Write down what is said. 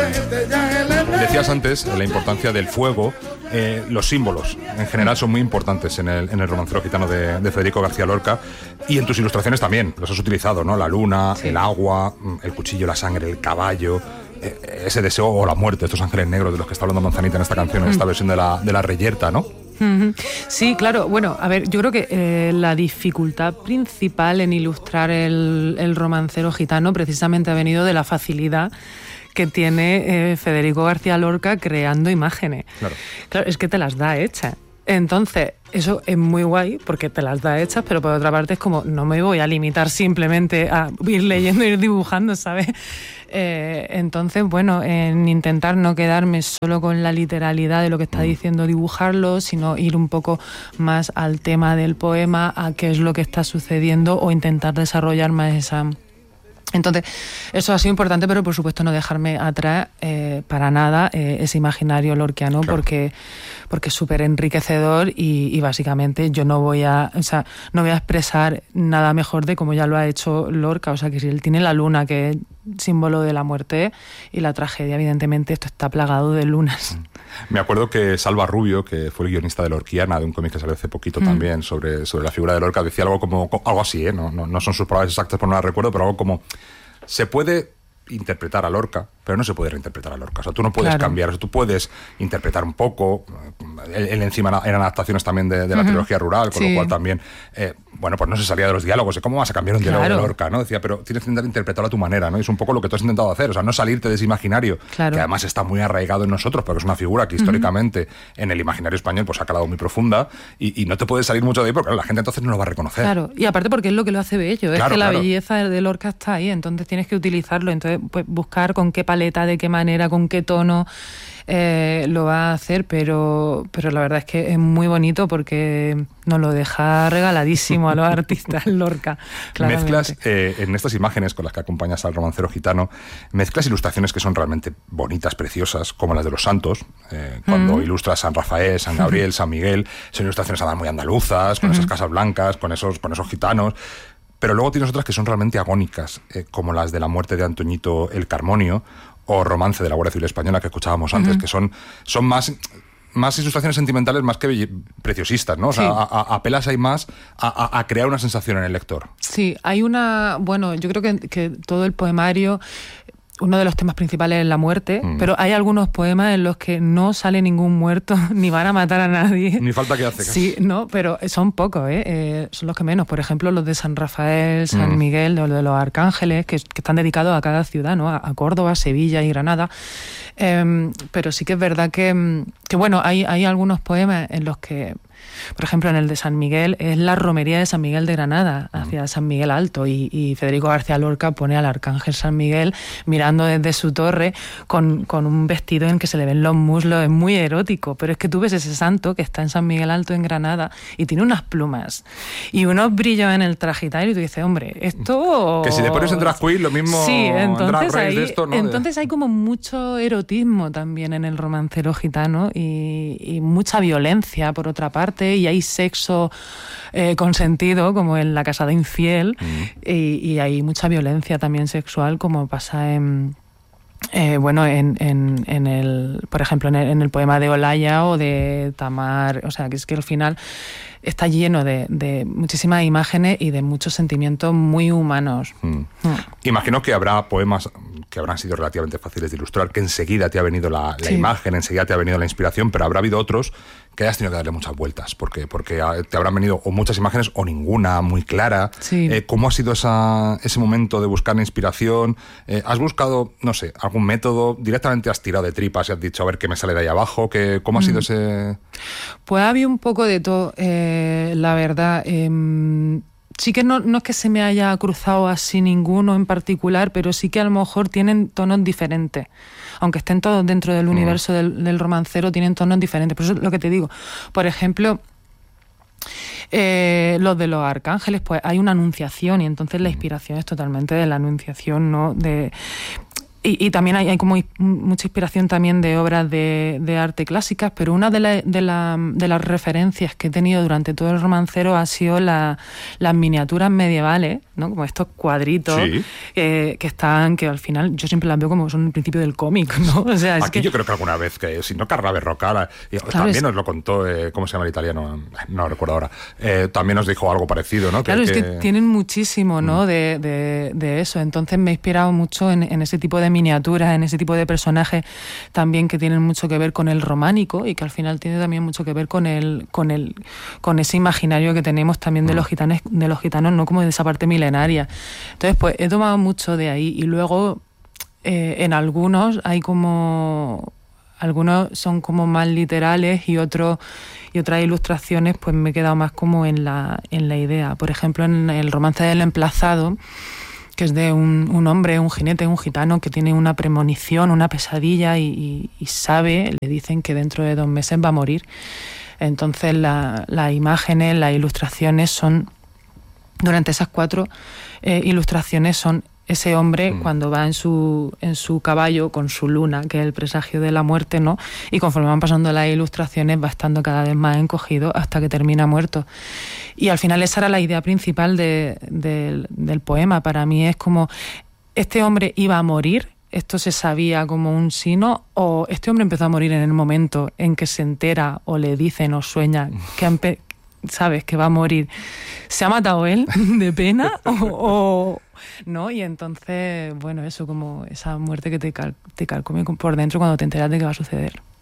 Decías antes la importancia del fuego. Los símbolos en general son muy importantes en el romancero gitano de Federico García Lorca, y en tus ilustraciones también los has utilizado, ¿no? La luna, sí, el agua, el cuchillo, la sangre, el caballo, ese deseo o la muerte, estos ángeles negros de los que está hablando Manzanita en esta canción, en esta versión de la Reyerta, ¿no? Sí, claro. Bueno, a ver, yo creo que la dificultad principal en ilustrar el romancero gitano precisamente ha venido de la facilidad que tiene Federico García Lorca creando imágenes. Claro, es que te las da hechas. Entonces, eso es muy guay porque te las da hechas, pero por otra parte es como, no me voy a limitar simplemente a ir leyendo, ir dibujando, ¿sabes? Entonces, bueno, en intentar no quedarme solo con la literalidad de lo que está diciendo dibujarlo, sino ir un poco más al tema del poema, a qué es lo que está sucediendo, o intentar desarrollar más esa... Entonces, eso ha sido importante, pero por supuesto no dejarme atrás para nada ese imaginario lorquiano, claro, porque es súper enriquecedor y básicamente yo no voy a expresar nada mejor de como ya lo ha hecho Lorca. O sea, que si él tiene la luna, que es símbolo de la muerte y la tragedia, evidentemente esto está plagado de lunas. Me acuerdo que Salva Rubio, que fue el guionista de Lorquiana, de un cómic que salió hace poquito también sobre la figura de Lorca, decía algo así, no son sus palabras exactas, pero no las recuerdo, pero algo como: se puede interpretar a Lorca, pero no se puede reinterpretar a Lorca. O sea, tú no puedes cambiar, o sea, tú puedes interpretar un poco. Él encima eran adaptaciones también de la trilogía rural, con lo cual también, bueno, pues no se salía de los diálogos. ¿Cómo vas a cambiar un diálogo de Lorca, no? Decía, pero tienes que intentar interpretarlo a tu manera, ¿no? Y es un poco lo que tú has intentado hacer, o sea, no salirte de ese imaginario, que además está muy arraigado en nosotros, porque es una figura que históricamente en el imaginario español pues ha calado muy profunda, y no te puedes salir mucho de ahí porque claro, la gente entonces no lo va a reconocer. Claro, y aparte porque es lo que lo hace bello, es que la belleza de Lorca está ahí, entonces tienes que utilizarlo, entonces pues buscar con qué paleta, de qué manera, con qué tono lo va a hacer, pero la verdad es que es muy bonito porque nos lo deja regaladísimo a los artistas Lorca. Claramente. Mezclas en estas imágenes con las que acompañas al romancero gitano, mezclas ilustraciones que son realmente bonitas, preciosas, como las de los santos, cuando ilustras San Rafael, San Gabriel, San Miguel. Son ilustraciones además muy andaluzas, con esas casas blancas, con esos gitanos. Pero luego tienes otras que son realmente agónicas, como las de la muerte de Antoñito el Carmonio, o Romance de la Guardia Civil Española, que escuchábamos antes, que son más ilustraciones sentimentales más que preciosistas, ¿no? O sea, apelas ahí más a crear una sensación en el lector. Sí, hay bueno, yo creo que todo el poemario, uno de los temas principales es la muerte, pero hay algunos poemas en los que no sale ningún muerto, ni van a matar a nadie. Ni falta que hace. Sí, no, pero son pocos, son los que menos. Por ejemplo, los de San Rafael, San Miguel, los de los arcángeles, que están dedicados a cada ciudad, ¿no? A Córdoba, Sevilla y Granada. Pero sí que es verdad que bueno, hay algunos poemas en los que, por ejemplo, en el de San Miguel es la romería de San Miguel de Granada hacia San Miguel Alto, y Federico García Lorca pone al arcángel San Miguel mirando desde su torre con un vestido en que se le ven los muslos. Es muy erótico, pero es que tú ves ese santo que está en San Miguel Alto en Granada y tiene unas plumas y unos brillos en el trajitario y tú dices, hombre, esto... Que si le pones en drag queen, lo mismo... Sí, entonces de esto, ¿no? Entonces hay como mucho erotismo también en el romancero gitano y mucha violencia por otra parte, y hay sexo consentido como en La casada infiel, y hay mucha violencia también sexual, como pasa en el, por ejemplo, en el poema de Olaya o de Tamar. O sea, que es que al final está lleno de muchísimas imágenes y de muchos sentimientos muy humanos. Imagino que habrá poemas que habrán sido relativamente fáciles de ilustrar, que enseguida te ha venido la imagen, enseguida te ha venido la inspiración, pero habrá habido otros que hayas tenido que darle muchas vueltas, porque te habrán venido o muchas imágenes o ninguna muy clara. ¿Cómo ha sido ese momento de buscar la inspiración? ¿Has buscado, no sé, algún método? ¿Directamente has tirado de tripas y has dicho a ver qué me sale de ahí abajo? ¿Cómo ha sido ese...? Pues había un poco de todo, la verdad. Sí que no es que se me haya cruzado así ninguno en particular, pero sí que a lo mejor tienen tonos diferentes. Aunque estén todos dentro del universo del romancero, tienen tonos diferentes. Por eso es lo que te digo. Por ejemplo, los de los arcángeles, pues hay una anunciación, y entonces la inspiración es totalmente de la anunciación, ¿no? Y también hay como mucha inspiración también de obras de arte clásicas, pero una de las referencias que he tenido durante todo el romancero ha sido las miniaturas medievales ¿no? Como estos cuadritos Sí. que al final yo siempre las veo como son el principio del cómic, ¿no? O sea, es Aquí yo creo que alguna vez, que si no Carla Berrocal, también nos lo contó, ¿cómo se llama el italiano? No recuerdo ahora. También nos dijo algo parecido, ¿no? Claro, es que tienen muchísimo, ¿no? De eso. Entonces me he inspirado mucho en ese tipo de miniaturas, en ese tipo de personajes también que tienen mucho que ver con el románico y que al final tiene también mucho que ver con ese imaginario que tenemos también de los gitanos, ¿no? Como de esa parte milenaria. Entonces, pues he tomado mucho de ahí y luego en algunos hay como... Algunos son como más literales y otras ilustraciones pues me he quedado más como en la idea. Por ejemplo, en el romance del emplazado, que es de un hombre, un jinete, un gitano que tiene una premonición, una pesadilla y sabe, le dicen que dentro de 2 meses va a morir. Entonces las imágenes, las ilustraciones son, durante esas 4 ilustraciones son ese hombre cuando va en su caballo con su luna, que es el presagio de la muerte, ¿no? Y conforme van pasando las ilustraciones va estando cada vez más encogido hasta que termina muerto. Y al final esa era la idea principal del poema. Para mí es como, ¿este hombre iba a morir? ¿Esto se sabía como un sino? ¿O este hombre empezó a morir en el momento en que se entera o le dicen o sueña que sabes que va a morir? ¿Se ha matado él de pena o no? Y entonces, bueno, eso como esa muerte que te carcome por dentro cuando te enteras de que va a suceder.